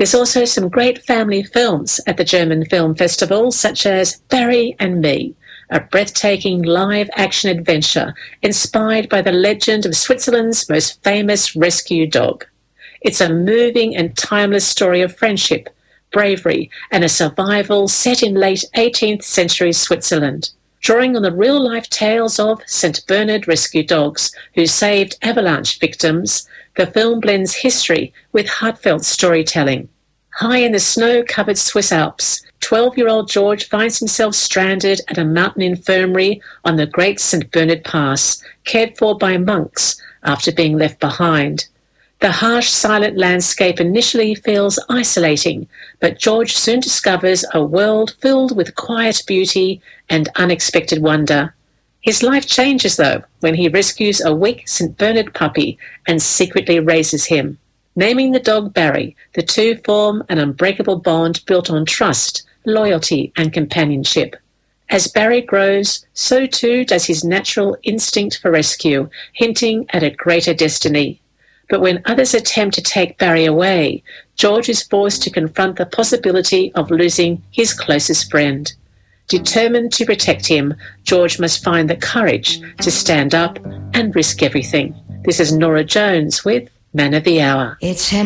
There's also some great family films at the German Film Festival, such as Barry and Me, a breathtaking live-action adventure inspired by the legend of Switzerland's most famous rescue dog. It's a moving and timeless story of friendship, bravery, and a survival set in late 18th century Switzerland. Drawing on the real-life tales of St. Bernard rescue dogs who saved avalanche victims, the film blends history with heartfelt storytelling. High in the snow-covered Swiss Alps, 12-year-old George finds himself stranded at a mountain infirmary on the Great St. Bernard Pass, cared for by monks after being left behind. The harsh, silent landscape initially feels isolating, but George soon discovers a world filled with quiet beauty and unexpected wonder. His life changes, though, when he rescues a weak St. Bernard puppy and secretly raises him. Naming the dog Barry, the two form an unbreakable bond built on trust, loyalty, and companionship. As Barry grows, so too does his natural instinct for rescue, hinting at a greater destiny. But when others attempt to take Barry away, George is forced to confront the possibility of losing his closest friend. Determined to protect him, George must find the courage to stand up and risk everything. This is Nora Jones with Man of the Hour. It's